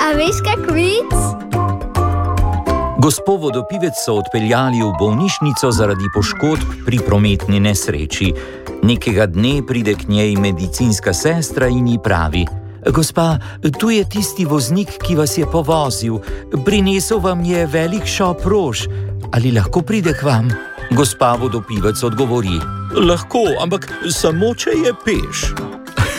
A veš kak vic? Gospo vodopivec so odpeljali v bolnišnico zaradi poškodb pri prometni nesreči. Nekega dne pride k njej medicinska sestra in ji pravi: Gospa, tu je tisti voznik, ki vas je povozil. Prinesel vam je velik šop rož. Ali lahko pride k vam? Gospa vodopivec odgovori: Lahko, ampak samo če je peš.